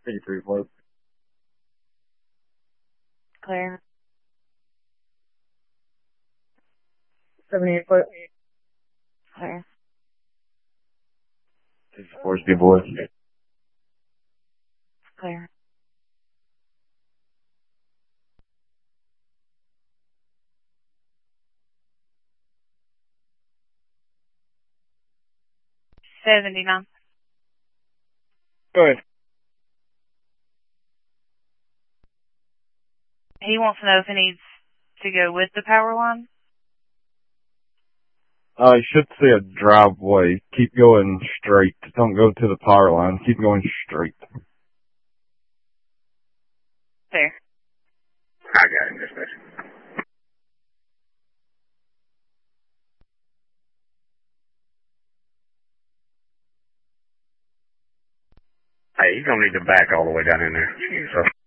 53 float. Clear. 78 foot. Clear. 64 speed boy. Clear. $79. Go ahead. He wants to know if he needs to go with the power line. You should see a driveway. Keep going straight. Don't go to the power line. Keep going straight. There. I got it, dispatch. Hey, you're gonna need to back all the way down in there. So